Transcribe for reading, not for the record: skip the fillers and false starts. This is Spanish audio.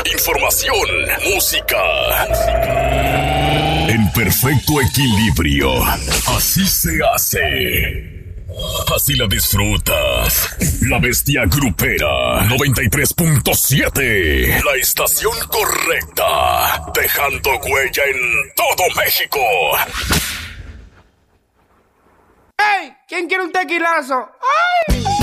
información, música. En perfecto equilibrio. Así se hace. Así la disfrutas. La Bestia Grupera 93.7. La estación correcta. Dejando huella en todo México. ¡Ey! ¿Quién quiere un tequilazo? ¡Ay!